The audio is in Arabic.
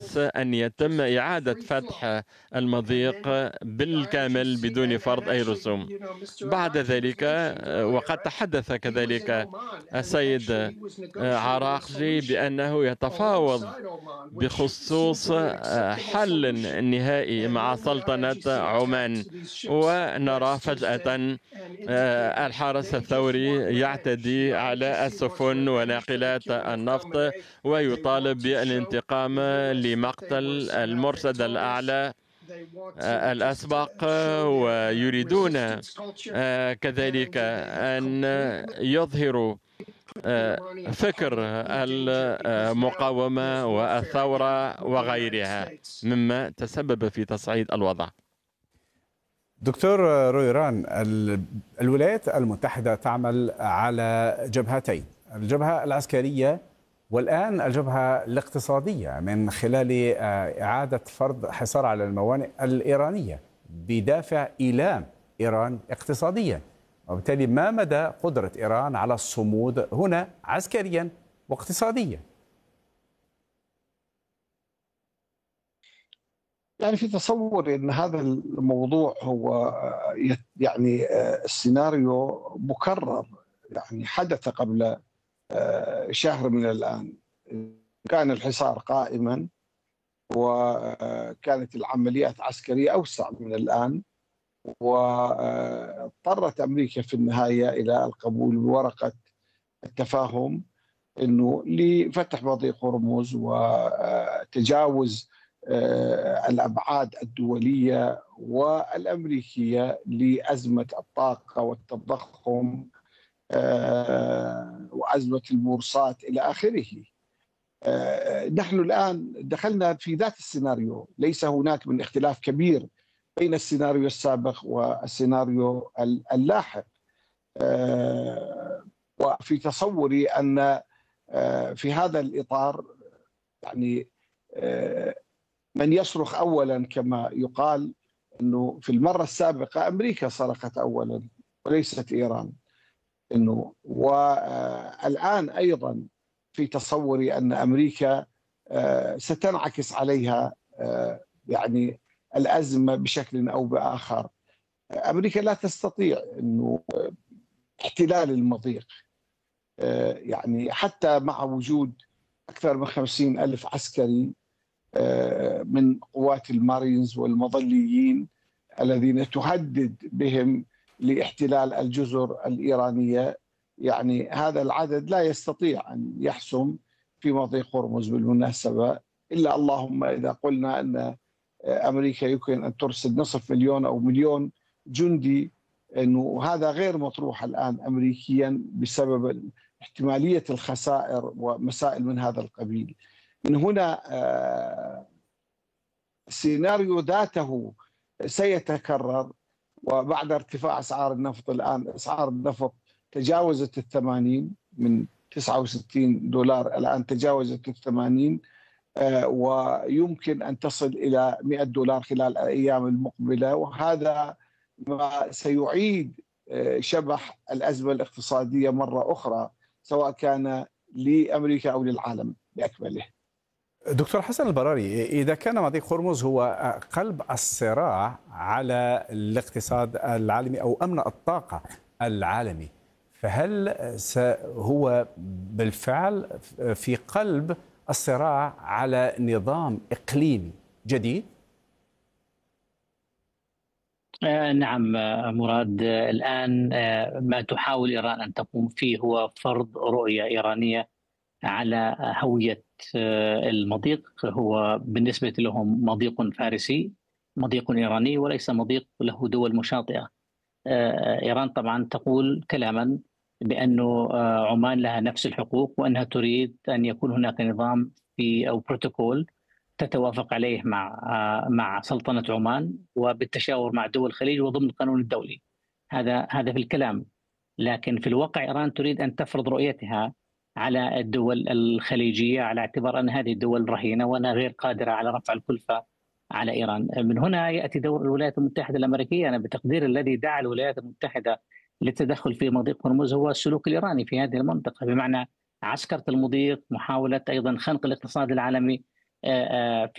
الحرص أن يتم إعادة فتح المضيق بالكامل بدون فرض أي رسوم. بعد ذلك وقد تحدث كذلك السيد عراقجي بأنه يتفاوض بخصوص حل نهائي مع سلطنة عمان، ونرى فجأة الحرس الثوري يعتدي على السفن وناقلات النفط ويطالب بالانتقام لمقتل المرشد الأعلى الأسبق، ويريدون كذلك أن يظهروا فكر المقاومة والثورة وغيرها، مما تسبب في تصعيد الوضع. دكتور رويران، الولايات المتحدة تعمل على جبهتين، الجبهة العسكرية والآن الجبهة الاقتصادية، من خلال إعادة فرض حصار على الموانئ الإيرانية بدافع إيلام إيران اقتصاديا. وبالتالي ما مدى قدرة إيران على الصمود هنا عسكريا واقتصاديا؟ يعني في تصور أن هذا الموضوع هو يعني السيناريو مكرر، يعني حدث قبل شهر من الآن. كان الحصار قائما وكانت العمليات عسكرية أوسع من الآن، واضطرت أمريكا في النهاية إلى القبول بورقة التفاهم أنه لفتح مضيق هرمز وتجاوز الأبعاد الدولية والأمريكية لأزمة الطاقة والتضخم وأزمة البورصات إلى آخره. نحن الآن دخلنا في ذات السيناريو، ليس هناك من اختلاف كبير بين السيناريو السابق والسيناريو اللاحق. وفي تصوري أن في هذا الإطار يعني من يصرخ أولا كما يقال أنه في المرة السابقة أمريكا صرخت أولا وليست إيران، أنه والآن أيضا في تصوري أن أمريكا ستنعكس عليها يعني الأزمة بشكل أو بآخر. أمريكا لا تستطيع أنه احتلال المضيق، يعني حتى مع وجود أكثر من 50,000 عسكري من قوات المارينز والمظليين الذين تهدد بهم لاحتلال الجزر الإيرانية. يعني هذا العدد لا يستطيع أن يحسم في مضيق هرمز بالمناسبة، إلا اللهم إذا قلنا أن أمريكا يمكن أن ترسل نصف مليون أو مليون جندي، أنه هذا غير مطروح الآن أمريكيا بسبب احتمالية الخسائر ومسائل من هذا القبيل. من هنا السيناريو ذاته سيتكرر، وبعد ارتفاع أسعار النفط، الآن أسعار النفط تجاوزت 80 من $69، الآن تجاوزت 80، ويمكن أن تصل إلى $100 خلال الأيام المقبلة، وهذا ما سيعيد شبح الأزمة الاقتصادية مرة أخرى، سواء كان لأمريكا أو للعالم بأكمله. دكتور حسن البراري، إذا كان مضيق هرمز هو قلب الصراع على الاقتصاد العالمي أو أمن الطاقة العالمي، فهل هو بالفعل في قلب الصراع على نظام إقليمي جديد؟ نعم مراد، الآن ما تحاول إيران أن تقوم فيه هو فرض رؤية إيرانية على هوية المضيق. هو بالنسبة لهم مضيق فارسي، مضيق إيراني، وليس مضيق له دول مشاطئة. إيران طبعا تقول كلاما بأنه عمان لها نفس الحقوق، وأنها تريد أن يكون هناك نظام في أو بروتوكول تتوافق عليه مع سلطنة عمان وبالتشاور مع دول الخليج وضمن القانون الدولي. هذا في الكلام، لكن في الواقع إيران تريد أن تفرض رؤيتها على الدول الخليجية على اعتبار أن هذه الدول رهينة وأنها غير قادرة على رفع الكلفة على إيران. من هنا يأتي دور الولايات المتحدة الأمريكية. أنا بتقدير الذي دعا الولايات المتحدة للتدخل في مضيق هرمز هو السلوك الإيراني في هذه المنطقة، بمعنى عسكرة المضيق، محاولة أيضا خنق الاقتصاد العالمي في